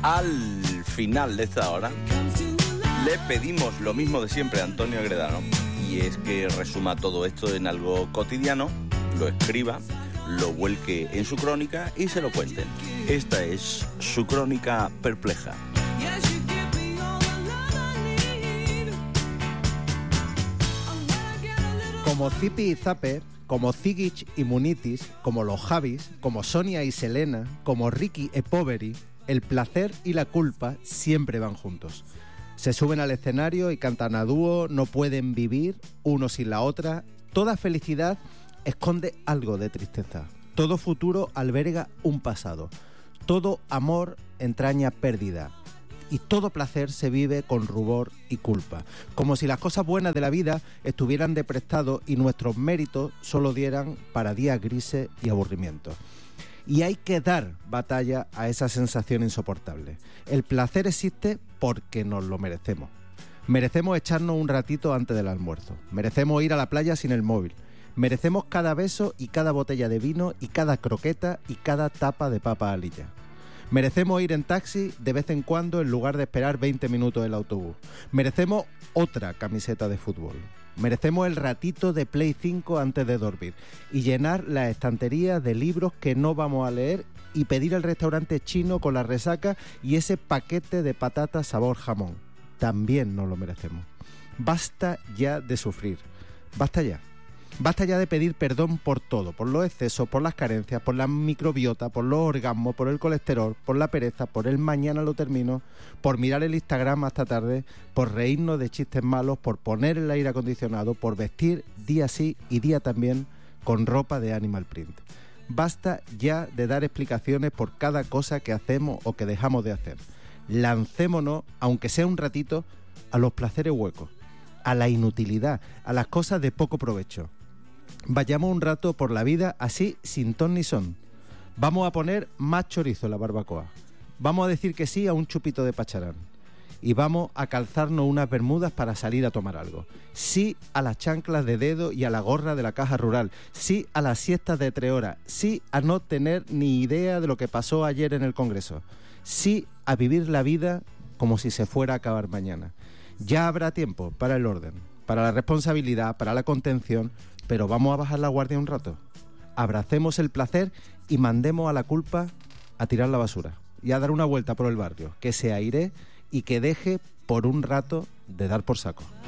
Al final de esta hora le pedimos lo mismo de siempre a Antonio Agredano, y es que resuma todo esto en algo cotidiano, lo escriba, lo vuelque en su crónica y se lo cuenten. Esta es su crónica perpleja. Como Zipi y Zape, como Zigic y Munitis, como los Javis, como Sonia y Selena, como Ricky e Poveri, el placer y la culpa siempre van juntos. Se suben al escenario y cantan a dúo, no pueden vivir uno sin la otra. Toda felicidad esconde algo de tristeza. Todo futuro alberga un pasado. Todo amor entraña pérdida. Y todo placer se vive con rubor y culpa, como si las cosas buenas de la vida estuvieran de prestado y nuestros méritos solo dieran para días grises y aburrimiento. Y hay que dar batalla a esa sensación insoportable. El placer existe porque nos lo merecemos. Merecemos echarnos un ratito antes del almuerzo. Merecemos ir a la playa sin el móvil. Merecemos cada beso y cada botella de vino y cada croqueta y cada tapa de papa alilla. Merecemos ir en taxi de vez en cuando en lugar de esperar 20 minutos el autobús. Merecemos otra camiseta de fútbol. Merecemos el ratito de Play 5 antes de dormir y llenar la estantería de libros que no vamos a leer y pedir al restaurante chino con la resaca y ese paquete de patatas sabor jamón. También nos lo merecemos. Basta ya de sufrir. Basta ya. Basta ya de pedir perdón por todo, por los excesos, por las carencias, por la microbiota, por los orgasmos, por el colesterol, por la pereza, por el mañana lo termino, por mirar el Instagram hasta tarde, por reírnos de chistes malos, por poner el aire acondicionado, por vestir día sí y día también con ropa de animal print. Basta ya de dar explicaciones por cada cosa que hacemos o que dejamos de hacer. Lancémonos, aunque sea un ratito, a los placeres huecos, a la inutilidad, a las cosas de poco provecho. Vayamos un rato por la vida así, sin ton ni son. Vamos a poner más chorizo en la barbacoa. Vamos a decir que sí a un chupito de pacharán. Y vamos a calzarnos unas bermudas para salir a tomar algo. Sí a las chanclas de dedo y a la gorra de la caja rural. Sí a las siestas de 3 horas. Sí a no tener ni idea de lo que pasó ayer en el Congreso. Sí a vivir la vida como si se fuera a acabar mañana. Ya habrá tiempo para el orden, para la responsabilidad, para la contención, pero vamos a bajar la guardia un rato. Abracemos el placer y mandemos a la culpa a tirar la basura y a dar una vuelta por el barrio, que se aire y que deje por un rato de dar por saco.